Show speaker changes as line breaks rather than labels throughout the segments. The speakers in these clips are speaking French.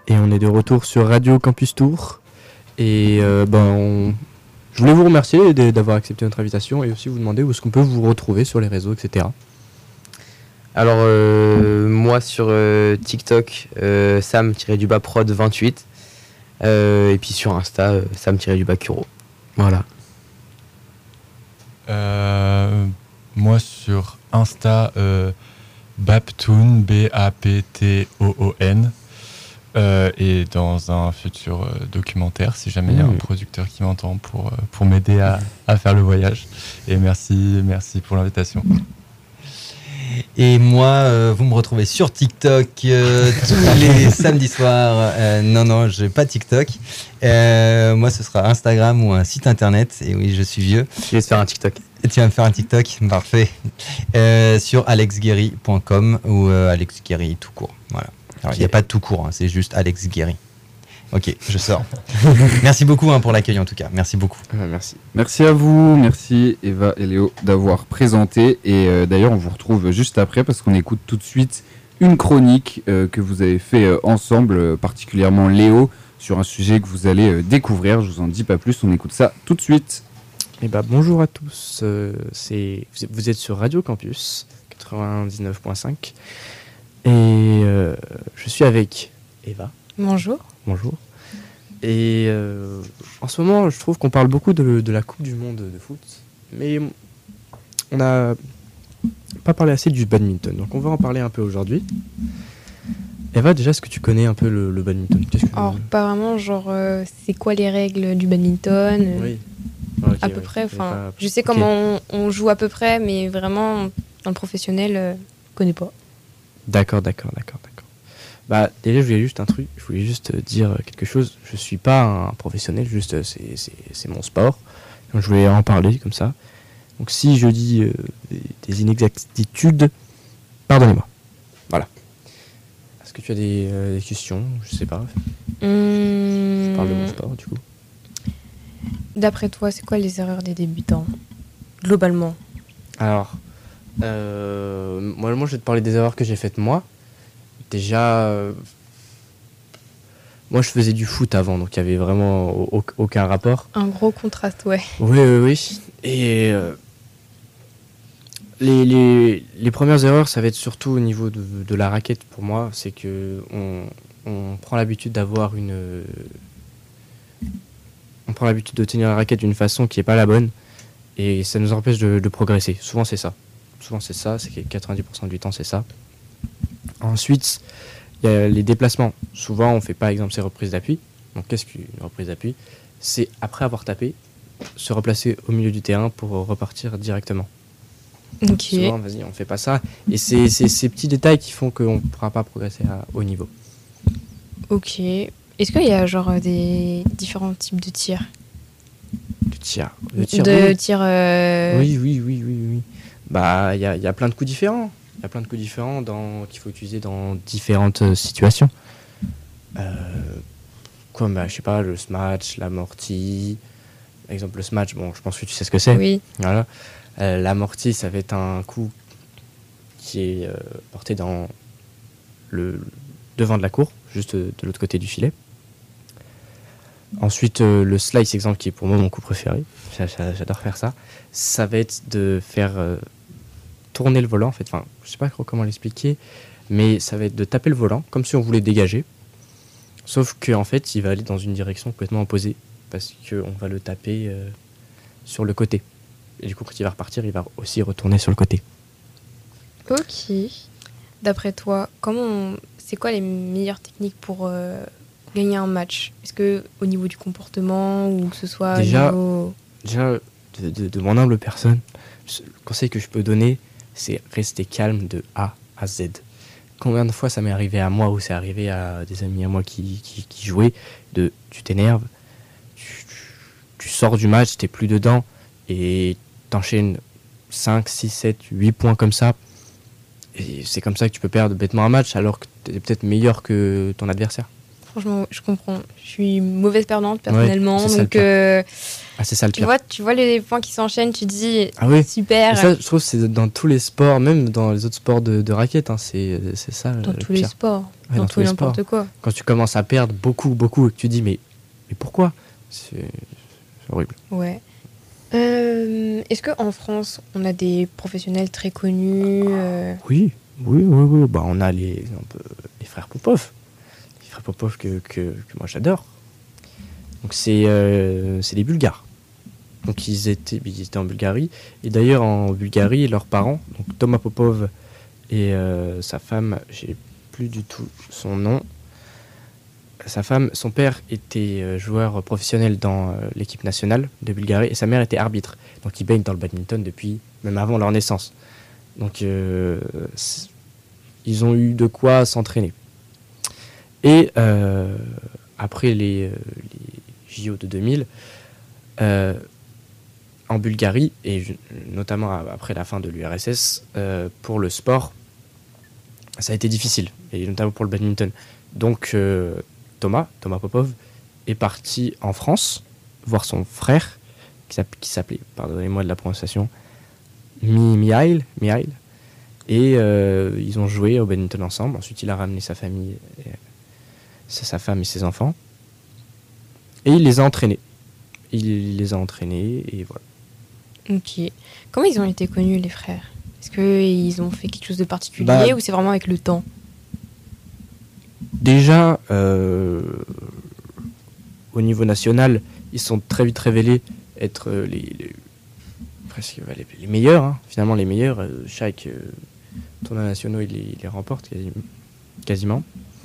Et on est de retour sur Radio Campus Tour. Et je voulais vous remercier d'avoir accepté notre invitation et aussi vous demander où est-ce qu'on peut vous retrouver sur les réseaux, etc.
Alors, moi sur TikTok, Sam-prod28. Et puis sur Insta, Sam-Kuro. Voilà.
Moi sur Insta, Baptoon, Baptoon. Et dans un futur documentaire, si jamais il y a un producteur qui m'entend pour m'aider à faire le voyage. Et merci pour l'invitation.
Et moi, vous me retrouvez sur TikTok tous les samedis soirs. Non, j'ai pas TikTok. Moi, ce sera Instagram ou un site internet. Et oui, je suis vieux.
Je vais te faire un TikTok.
Et tu vas me faire un TikTok, parfait. Sur alexguéry.com ou Alex Guéry tout court. Voilà. Alors, il n'y a pas de tout court, c'est juste Alex Guéry. Ok, je sors. Merci beaucoup pour l'accueil en tout cas. Merci beaucoup.
Merci.
Merci à vous, merci Eva et Léo d'avoir présenté. Et d'ailleurs, on vous retrouve juste après parce qu'on écoute tout de suite une chronique que vous avez fait ensemble, particulièrement Léo, sur un sujet que vous allez découvrir. Je vous en dis pas plus, on écoute ça tout de suite.
Bonjour à tous, vous êtes sur Radio Campus 99.5 et je suis avec Eva.
Bonjour.
Bonjour. Et en ce moment, je trouve qu'on parle beaucoup de la Coupe du Monde de foot, mais on n'a pas parlé assez du badminton, donc on va en parler un peu aujourd'hui. Eva, déjà, est-ce que tu connais un peu le badminton?
Alors, pas vraiment, c'est quoi les règles du badminton?
Oui.
À peu près, je sais comment on joue à peu près, mais vraiment, dans le professionnel, je connais pas.
D'accord. Déjà, je voulais juste dire quelque chose. Je suis pas un professionnel, juste c'est mon sport. Donc, je voulais en parler comme ça. Donc, si je dis des inexactitudes, pardonnez-moi. Voilà. Est-ce que tu as des questions? Je sais pas. Je parle de mon sport, du coup.
D'après toi, c'est quoi les erreurs des débutants, globalement?
Alors, moi, je vais te parler des erreurs que j'ai faites moi. Déjà, moi, je faisais du foot avant, donc il n'y avait vraiment aucun rapport.
Un gros contraste, ouais.
Oui. Et les premières erreurs, ça va être surtout au niveau de la raquette pour moi. C'est que on prend l'habitude d'avoir on prend l'habitude de tenir la raquette d'une façon qui n'est pas la bonne et ça nous empêche de progresser. Souvent c'est ça, c'est que 90% du temps c'est ça. Ensuite, il y a les déplacements. Souvent on fait pas, par exemple, ces reprises d'appui. Donc qu'est-ce qu'une reprise d'appui? C'est après avoir tapé, se replacer au milieu du terrain pour repartir directement.
Ok.
Souvent, on fait pas ça. Et c'est ces petits détails qui font qu'on ne pourra pas progresser à haut niveau.
Ok. Est-ce qu'il y a des différents types de tirs?
De tir.
Oui.
Il y a plein de coups différents. Il y a plein de coups différents qu'il faut utiliser dans différentes situations. Comme, je sais pas, le smash, l'amorti. Par exemple, le smash, je pense que tu sais ce que c'est.
Oui.
Voilà. L'amorti, ça va être un coup qui est porté dans le devant de la cour, juste de l'autre côté du filet. Ensuite, le slice, exemple, qui est pour moi mon coup préféré, j'adore faire ça, ça va être de faire tourner le volant, en fait. Enfin, je sais pas trop comment l'expliquer, mais ça va être de taper le volant, comme si on voulait dégager, sauf qu'en fait, il va aller dans une direction complètement opposée, parce qu'on va le taper sur le côté. Et du coup, quand il va repartir, il va aussi retourner sur le côté.
Ok. D'après toi, c'est quoi les meilleures techniques pour gagner un match? Est-ce que au niveau du comportement ou que ce soit
déjà de mon humble personne, le conseil que je peux donner, c'est rester calme de A à Z. Combien de fois ça m'est arrivé à moi ou c'est arrivé à des amis à moi qui jouaient, tu t'énerves, tu sors du match, t'es plus dedans et t'enchaînes 5, 6, 7, 8 points comme ça. Et c'est comme ça que tu peux perdre bêtement un match alors que tu es peut-être meilleur que ton adversaire.
Franchement, je comprends. Je suis mauvaise perdante personnellement,
c'est ça le
donc
c'est ça le
tu
pire.
vois les points qui s'enchaînent, tu te dis
Ah oui.
super.
Et ça, je trouve, c'est dans tous les sports, même dans les autres sports de raquettes. Hein, c'est ça
Dans
le
tous les
pire.
sports,
Ouais,
dans
dans
tout
tous les
n'importe quoi.
Quand tu commences à perdre beaucoup, et que tu dis mais pourquoi c'est horrible.
Ouais. Est-ce qu'en France, on a des professionnels très connus
Oui. Bah, on a les frères Popov. Les frères Popov que moi j'adore. Donc c'est des Bulgares. Donc ils étaient en Bulgarie. Et d'ailleurs en Bulgarie, leurs parents, donc Thomas Popov et sa femme, j'ai plus du tout son nom. Sa femme, son père était joueur professionnel dans l'équipe nationale de Bulgarie et sa mère était arbitre. Donc ils baignent dans le badminton depuis même avant leur naissance. Donc ils ont eu de quoi s'entraîner. Et après les JO de 2000, en Bulgarie, et notamment après la fin de l'URSS, pour le sport, ça a été difficile, et notamment pour le badminton. Donc Thomas Popov est parti en France voir son frère, qui s'appelait, pardonnez-moi de la prononciation, Mihail. Et ils ont joué au badminton ensemble. Ensuite, il a ramené sa famille, sa femme et ses enfants. Et il les a entraînés. Et voilà.
Ok. Comment ils ont été connus, les frères? Est-ce qu'ils ont fait quelque chose de particulier ou c'est vraiment avec le temps?
Déjà, au niveau national, ils sont très vite révélés être presque les meilleurs, hein, finalement les meilleurs. Chaque tournoi national, ils les remportent quasiment.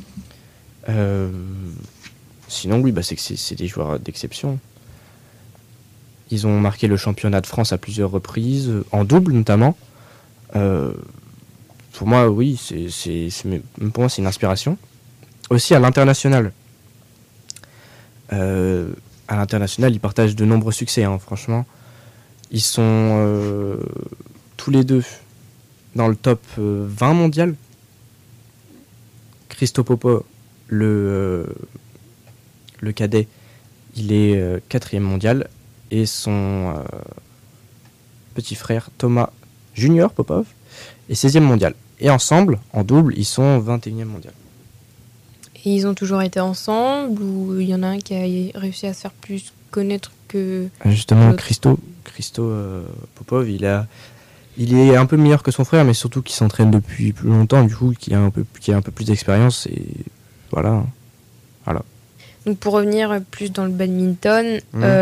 Sinon, oui, c'est des joueurs d'exception. Ils ont marqué le championnat de France à plusieurs reprises, en double notamment. Pour moi, oui, pour moi, c'est une inspiration. Aussi à l'international. À l'international, ils partagent de nombreux succès, hein, franchement. Ils sont tous les deux dans le top 20 mondial. Christo Popov, le cadet, il est 4e mondial. Et son petit frère Thomas Junior Popov est 16e mondial. Et ensemble, en double, ils sont 21e mondial.
Et ils ont toujours été ensemble ou il y en a un qui a réussi à se faire plus connaître que...
Justement, Christo Popov, il est un peu meilleur que son frère, mais surtout qu'il s'entraîne depuis plus longtemps, du coup, qui a un peu plus d'expérience. Et voilà.
Donc pour revenir plus dans le badminton,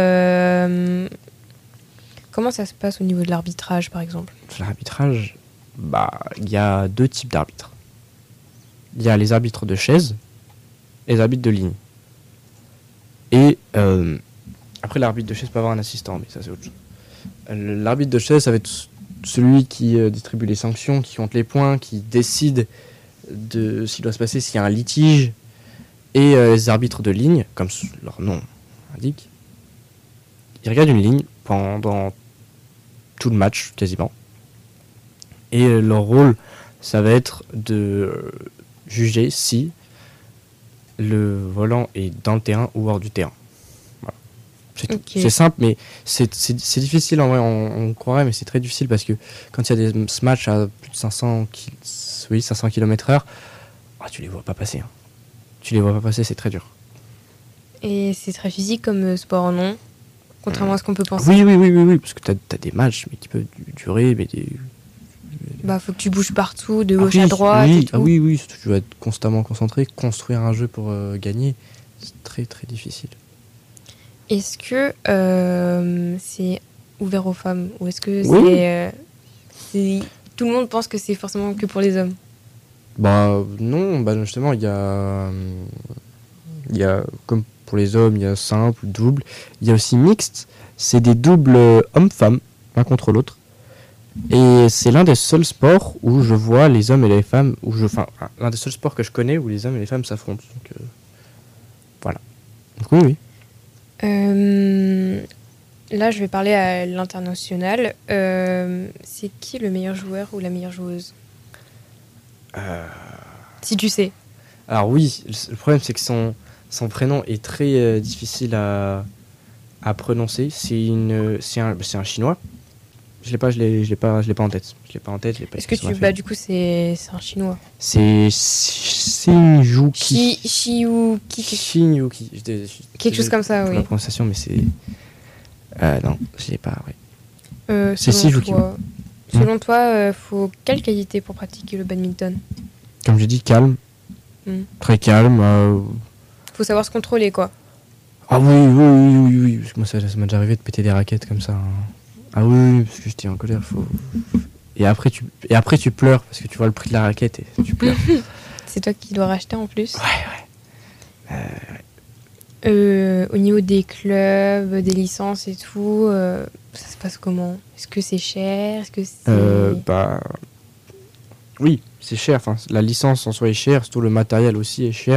comment ça se passe au niveau de l'arbitrage, par exemple?
L'arbitrage, il y a 2 types d'arbitres. Il y a les arbitres de chaise et les arbitres de ligne. Et après, l'arbitre de chaise peut avoir un assistant, mais ça c'est autre chose. L'arbitre de chaise, ça va être celui qui distribue les sanctions, qui compte les points, qui décide de ce qui doit se passer s'il y a un litige. Et les arbitres de ligne, comme leur nom indique, ils regardent une ligne pendant tout le match, quasiment. Et leur rôle, ça va être de juger si le volant est dans le terrain ou hors du terrain. Voilà. C'est tout.
Okay.
C'est simple, mais c'est difficile en vrai, on croirait, mais c'est très difficile parce que quand il y a des matchs à plus de 500 km/h, tu les vois pas passer. Hein. Tu les vois pas passer, c'est très dur.
Et c'est très physique comme sport, non? Contrairement à ce qu'on peut penser.
Oui, parce que t'as des matchs mais qui peuvent durer.
Faut que tu bouges partout, de gauche à droite.
Oui,
et tout.
oui, tu dois être constamment concentré. Construire un jeu pour gagner, c'est très très difficile.
Est-ce que c'est ouvert aux femmes? Ou est-ce que tout le monde pense que c'est forcément que pour les hommes?
Non, justement, il y a comme pour les hommes, il y a simple, double. Il y a aussi mixte. C'est des doubles hommes-femmes, l'un contre l'autre. Et c'est l'un des seuls sports où je vois les hommes et les femmes, l'un des seuls sports que je connais où les hommes et les femmes s'affrontent. Donc, voilà. Donc oui.
Là, je vais parler à l'international. C'est qui le meilleur joueur ou la meilleure joueuse? Si tu sais.
Alors oui, le problème c'est que son prénom est très difficile à prononcer. C'est un chinois. Je l'ai pas en tête. Je l'ai pas
Est-ce que
écrit sur ma feuille.
du coup, c'est un chinois.
C'est Shinjuki. Shinyuki.
Quelque chose comme ça,
pour
oui.
la prononciation, mais c'est. Non, je l'ai pas, ouais. C'est
Selon
Shizuki.
toi, selon toi, faut quelle qualité pour pratiquer le badminton?
Comme je dis, calme. Très calme.
Faut savoir se contrôler, quoi.
Ah oui. Parce que moi, ça m'a déjà arrivé de péter des raquettes comme ça. Hein. Ah oui, parce que j'étais en colère. Et après, tu pleures parce que tu vois le prix de la raquette et tu pleures.
C'est toi qui dois racheter en plus.
Ouais.
Au niveau des clubs, des licences et tout, ça se passe comment? Est-ce que c'est cher? Est-ce que c'est...
Oui, c'est cher. Enfin, la licence en soi est chère, surtout le matériel aussi est cher.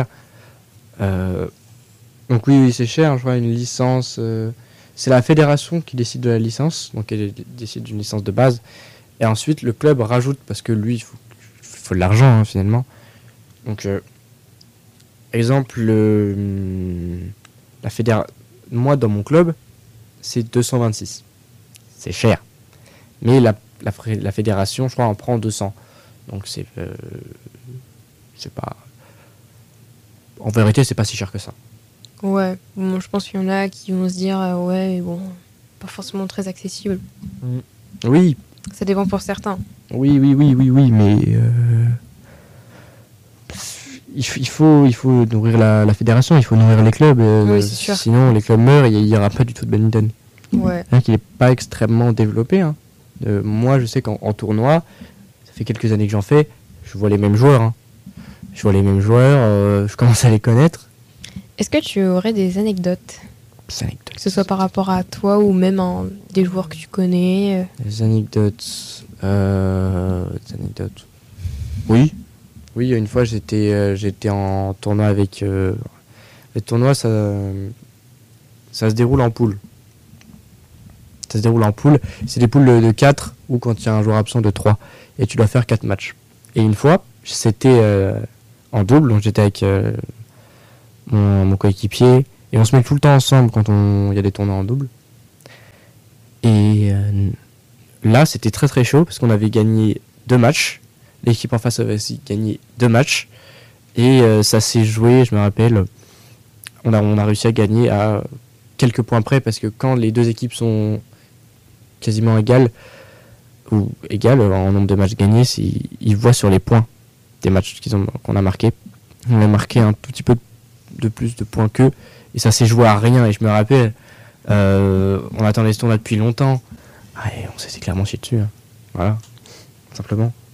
Donc oui, c'est cher. Je vois une licence. C'est la fédération qui décide de la licence, donc elle décide d'une licence de base. Et ensuite, le club rajoute parce que lui, il faut de l'argent hein, finalement. Donc, exemple, moi dans mon club, c'est 226. C'est cher. Mais la fédération, je crois, en prend 200. Donc c'est pas. En vérité, c'est pas si cher que ça.
Ouais, bon, je pense qu'il y en a qui vont se dire, ouais, mais bon, pas forcément très accessible.
Oui.
Ça dépend pour certains.
Oui, mais il faut nourrir la fédération, il faut nourrir les clubs.
Oui, c'est sûr.
Sinon, les clubs meurent et il n'y aura pas du tout de badminton.
Ouais.
Il n'est pas extrêmement développé. Hein. Moi, je sais qu'en tournoi, ça fait quelques années que j'en fais, je vois les mêmes joueurs. Hein. Je commence à les connaître.
Est-ce que tu aurais des anecdotes? Que ce soit par rapport à toi ou même des joueurs que tu connais.
Des anecdotes. Oui, une fois j'étais en tournoi avec. Le tournoi, ça se déroule en poule. C'est des poules de 4 ou quand il y a un joueur absent de 3. Et tu dois faire 4 matchs. Et une fois, c'était en double, donc j'étais avec mon coéquipier. Et on se met tout le temps ensemble quand il y a des tournois en double. Et là, c'était très très chaud parce qu'on avait gagné 2 matchs. L'équipe en face avait aussi gagné 2 matchs. Et ça s'est joué, je me rappelle, on a réussi à gagner à quelques points près parce que quand les deux équipes sont quasiment égales, ou égales en nombre de matchs gagnés, ils voient sur les points des matchs qu'on a marqués. On a marqué un tout petit peu de plus de points qu'eux. Et ça s'est joué à rien. Et je me rappelle, on attendait ce tournoi depuis longtemps. Et on s'était clairement chié dessus. Hein. Voilà, simplement.